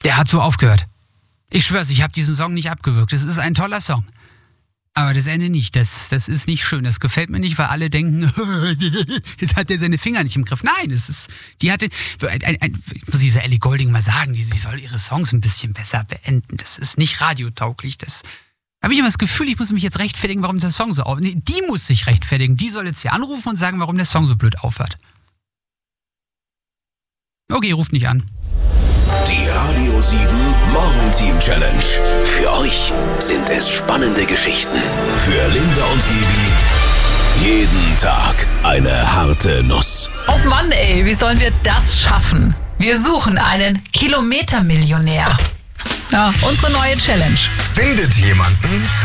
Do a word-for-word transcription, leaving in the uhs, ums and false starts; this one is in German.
Der hat so aufgehört. Ich schwör's, ich habe diesen Song nicht abgewürgt. Es ist ein toller Song. Aber das Ende nicht. Das, das ist nicht schön. Das gefällt mir nicht, weil alle denken, jetzt hat er seine Finger nicht im Griff. Nein, es ist, die hatte, ein, ein, ein, ich muss dieser Ellie Goulding mal sagen, die, die soll ihre Songs ein bisschen besser beenden. Das ist nicht radiotauglich. Das habe ich immer das Gefühl, ich muss mich jetzt rechtfertigen, warum der Song so auf. Nee, die muss sich rechtfertigen. Die soll jetzt hier anrufen und sagen, warum der Song so blöd aufhört. Okay, ruft nicht an. Die Radio sieben Morgenteam Challenge. Für euch sind es spannende Geschichten. Für Linda und Gibi jeden Tag eine harte Nuss. Oh Mann, ey, wie sollen wir das schaffen? Wir suchen einen Kilometermillionär. Ja, unsere neue Challenge. Findet jemanden,